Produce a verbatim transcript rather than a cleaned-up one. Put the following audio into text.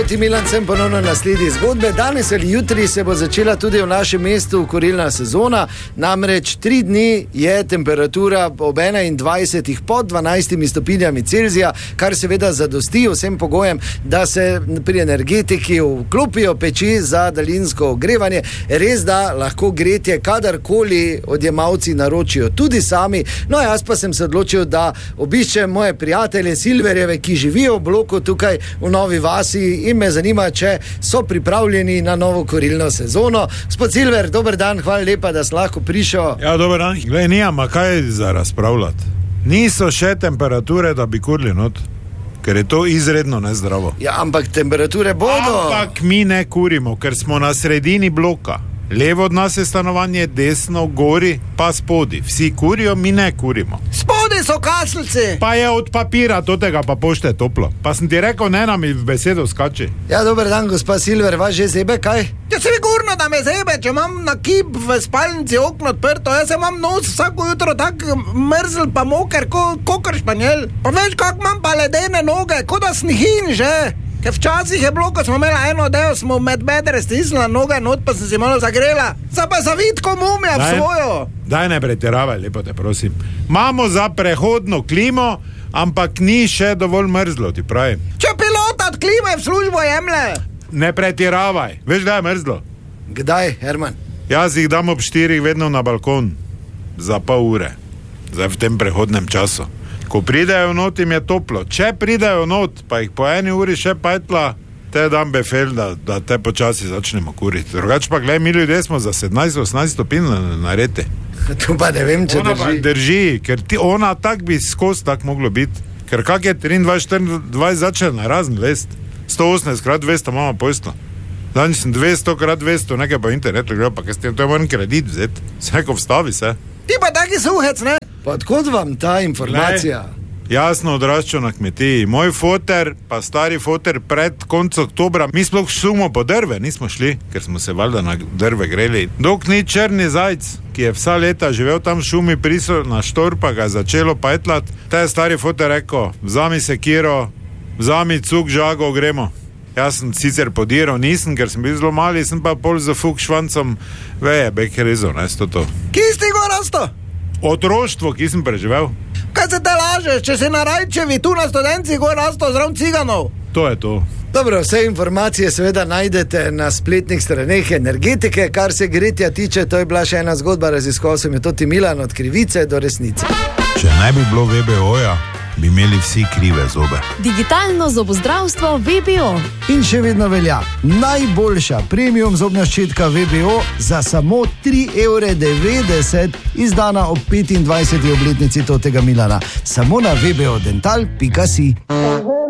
Ti Milan, sem ponovno na sledi zgodbe. Danes ali jutri se bo začela tudi v našem mestu kurilna sezona, namreč tri dni je temperatura ob enaindvajsetih pod dvanajstimi stopinjami Celzija, kar seveda zadosti vsem pogojem, da se pri energetiki vklopijo peči za daljinsko ogrevanje. Res da lahko gretje kadarkoli odjemalci naročijo tudi sami. No, jaz pa sem se odločil, da obiščem moje prijatelje Silverjeve, ki živijo v bloku tukaj v Novi vasi, in me zanima, če so pripravljeni na novo kurilno sezono. Gospod Silver, dober dan, hvala lepa, da si lahko prišel. Ja, dober dan. Glej, nijama kaj za razpravljati. Niso še temperature, da bi kurili not, ker je to izredno nezdravo. Ja, ampak temperature bodo. Ampak mi ne kurimo, ker smo na sredini bloka. Levo od nas je stanovanje, desno, gori, pa spodi. Vsi kurijo, mi ne kurimo. Spodi so kašljci. Pa je od papira, totega pa pošte toplo. Pa sem ti rekel, ne nam v besedo skači. Ja, dober dan, gospa Silver, vas že zebe kaj? Ja, sigurno, da me zebe, če imam na kip v spalnici okno odprto, jaz imam nos vsako jutro tak mrzl pa moker, ko, kokr španjel. Pa veš, kak imam pa ledene noge, kot da snihin že. Ker včasih je bilo, ko smo imeli eno del, smo med bedre stisnila noge not, pa sem si malo zagrela. Zdaj pa zavitko mumija v svojo. Daj ne pretiravaj, lepo te prosim. Imamo za prehodno klimo, ampak ni še dovolj mrzlo, ti pravim. Če pilota od klime v službo jemle. Ne pretiravaj, veš, da je mrzlo. Kdaj, Herman? Jaz jih dam ob štirih vedno na balkon. Za pol ure. Zdaj v tem prehodnem času. Ko pridejo not, jim je toplo. Če pridejo not, pa jih po eni uri še petla, te dam befel, da, da te počasi začnemo kuriti. Drugač pa, gledaj, mi ljudje smo za sedemnajst osemnajst stopinj naredi. To pa ne vem, če ona drži. Drži, ker ti, ona tak bi skozi tak moglo biti. Ker kak je triindvajset štiriindvajset začel na razen lest. sto osemnajst krat dvesto imamo pojstno. Danes sem dvesto krat dvesto, nekaj pa internetu gledal, pa kaj s tem, to je moram kredit vzeti. Vsako vstavi se. Ti pa taki suhec, ne? Pa odkot vam ta informacija? Lej, jasno odraščal na kmetiji. Moj foter, pa stari foter pred koncem oktobra, mi sploh šumo po drve, nismo šli, ker smo se valjda na drve greli. Dok ni črni zajc, ki je vsa leta živel tam v šumi, prisel na štor, pa ga je začelo petlat. Ta je stari foter rekel, vzami sekiro, vzami cuk, žago, gremo. Jaz sem sicer podiral, nisem, ker sem bil zelo mali, sem pa pol za fuk švancom veje, bekerizo, ne, sto to. Kje si go rasto? Otroštvo, ki sem preživel. Kaj se te lažeš, če si na Rajčevi tu na Studenci go rasto zraven ciganov? To je to. Dobro, vse informacije seveda najdete na spletnih straneh energetike. Kar se gretja tiče, to je bila še ena zgodba, raziskoval sem jo Toti Milan, od krivice do resnice. Če ne bi bilo ve be oja, bi imeli vsi krive zobe. Digitalno zobozdravstvo ve be o. In še vedno velja najboljša premium zobna ščetka ve be o za samo tri evre devetdeset, izdana ob petindvajseti obletnici Totega Milana. Samo na ve be o dental pika si.